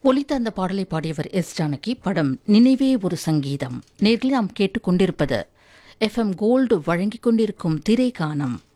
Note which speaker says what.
Speaker 1: ஒலித்த அந்த பாடலை பாடியவர் எஸ் ஜானகி. படம் நினைவே ஒரு சங்கீதம். நேரில் நாம் கேட்டுக்கொண்டிருப்பது எஃப்எம் கோல்டு வழங்கிக் கொண்டிருக்கும் திரைகானம்.